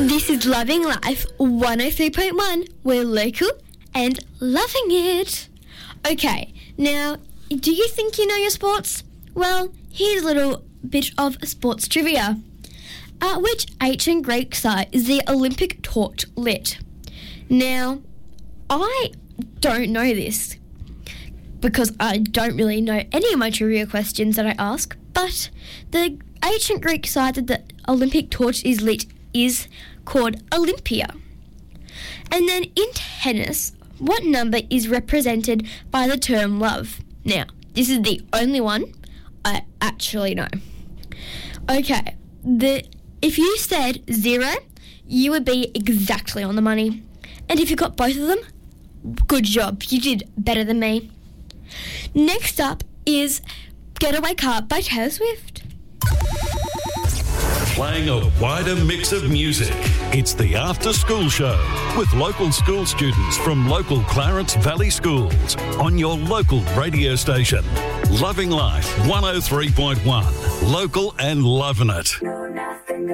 This is Loving Life 103.1. We're local and loving it. Okay, now, do you think you know your sports? Well, here's a little bit of sports trivia. At which ancient Greek site is the Olympic torch lit? Now, I don't know this because I don't really know any of my trivia questions that I ask, but the ancient Greek site that the Olympic torch is lit is called Olympia. And then in tennis, what number is represented by the term love? Now, this is the only one I actually know. Okay, if you said 0, you would be exactly on the money. And if you got both of them, good job, you did better than me. Next up is Getaway Car by Taylor Swift. Playing a wider mix of music. It's the After School Show with local school students from local Clarence Valley schools on your local radio station. Loving Life 103.1. Local and loving it.